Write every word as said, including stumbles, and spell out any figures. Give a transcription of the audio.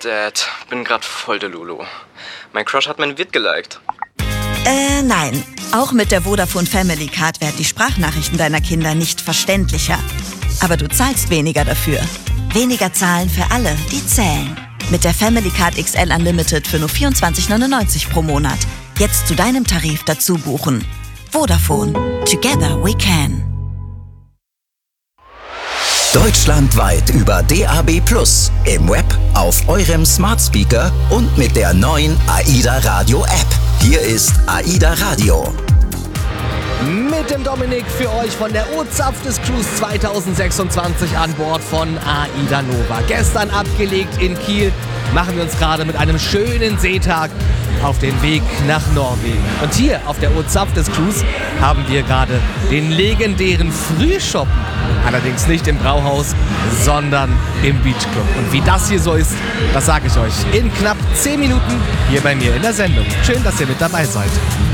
Dad, bin grad voll der Lulu. Mein Crush hat mein Vid geliked. Äh, nein. Auch mit der Vodafone Family Card werden die Sprachnachrichten deiner Kinder nicht verständlicher. Aber du zahlst weniger dafür. Weniger zahlen für alle, die zählen. Mit der Family Card X L Unlimited für nur vierundzwanzig neunundneunzig pro Monat. Jetzt zu deinem Tarif dazu buchen. Vodafone. Together we can. Deutschlandweit über D A B plus, im Web, auf eurem Smart Speaker und mit der neuen AIDA Radio App. Hier ist AIDA Radio. Mit dem Dominik für euch von der O-Zapf des Cruise zwanzig sechsundzwanzig an Bord von AIDA Nova. Gestern abgelegt in Kiel, machen wir uns gerade mit einem schönen Seetag auf den Weg nach Norwegen. Und hier auf der O-Zapf des Cruise haben wir gerade den legendären Frühschoppen. Allerdings nicht im Brauhaus, sondern im Beachclub. Und wie das hier so ist, das sage ich euch in knapp zehn Minuten hier bei mir in der Sendung. Schön, dass ihr mit dabei seid.